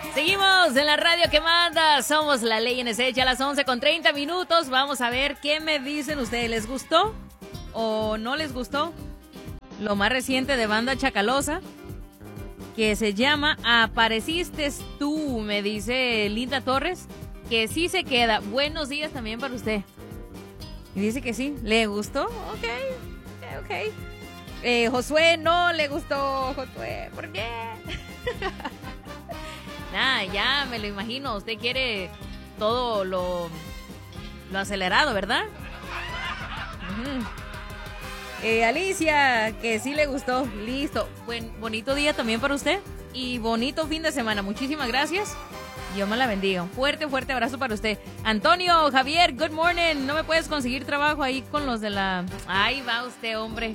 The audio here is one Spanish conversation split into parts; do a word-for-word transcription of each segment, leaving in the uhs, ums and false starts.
Seguimos en la radio que manda. Somos la Ley N C, ya a las once con treinta minutos. Vamos a ver qué me dicen ustedes. ¿Les gustó o no les gustó lo más reciente de Banda Chacalosa, que se llama Apareciste tú? Me dice Linda Torres que sí se queda. Buenos días también para usted. Y dice que sí. ¿Le gustó? Ok, ok, ok. Eh, Josué no le gustó. Josué, ¿por qué? Nada, ya me lo imagino. Usted quiere todo lo, lo acelerado, ¿verdad? Uh-huh. eh, Alicia, que sí le gustó. Listo. Buen, bonito día también para usted. Y bonito fin de semana. Muchísimas gracias. Dios me la bendiga. Un fuerte, fuerte abrazo para usted. Antonio, Javier, good morning. ¿No me puedes conseguir trabajo ahí con los de la...? Ahí va usted, hombre.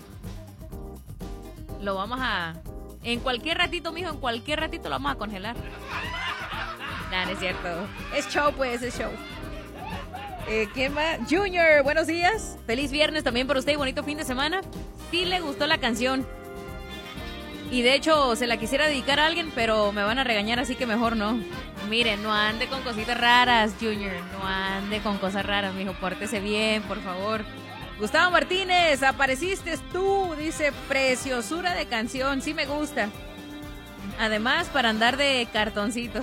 Lo vamos a... En cualquier ratito, mijo, en cualquier ratito lo vamos a congelar. Nah, no es cierto. Es show, pues, es show. Eh, ¿Quién más? Junior, buenos días. Feliz viernes también para usted y bonito fin de semana. Sí le gustó la canción. Y de hecho, se la quisiera dedicar a alguien, pero me van a regañar, así que mejor no. Miren, no ande con cositas raras, Junior. No ande con cosas raras, mijo. Pórtese bien, por favor. Gustavo Martínez, apareciste tú, dice, preciosura de canción, sí me gusta. Además, para andar de cartoncito.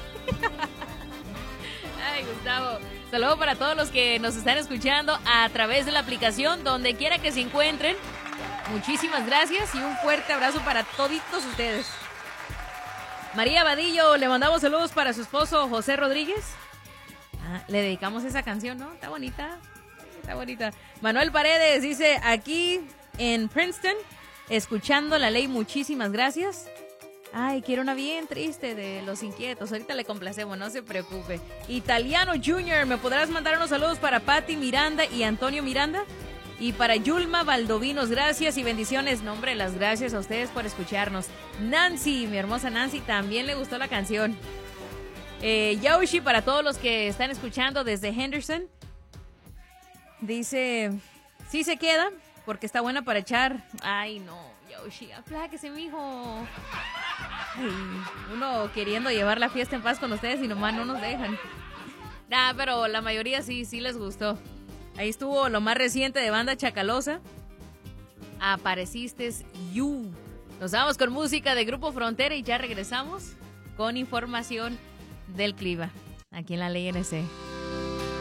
Ay, Gustavo. Saludos para todos los que nos están escuchando a través de la aplicación, donde quiera que se encuentren. Muchísimas gracias y un fuerte abrazo para toditos ustedes. María Vadillo, le mandamos saludos para su esposo José Rodríguez. Ah, le dedicamos esa canción, ¿no? Está bonita. Está bonita. Manuel Paredes dice, aquí en Princeton, escuchando la ley, muchísimas gracias. Ay, quiero una bien triste de Los Inquietos. Ahorita le complacemos, no se preocupe. Italiano Junior, ¿me podrás mandar unos saludos para Patti Miranda y Antonio Miranda? Y para Yulma Valdovinos, gracias y bendiciones. No, hombre, las gracias a ustedes por escucharnos. Nancy, mi hermosa Nancy, también le gustó la canción. Eh, Yoshi, para todos los que están escuchando desde Henderson. Dice, sí se queda, porque está buena para echar. Ay, no, Yoshi, apláquese, mijo. Ay, uno queriendo llevar la fiesta en paz con ustedes y nomás no nos dejan. Nah, pero la mayoría sí, sí les gustó. Ahí estuvo lo más reciente de Banda Chacalosa. Apareciste you. Nos vamos con música de Grupo Frontera y ya regresamos con información del clima aquí en la Ley N C.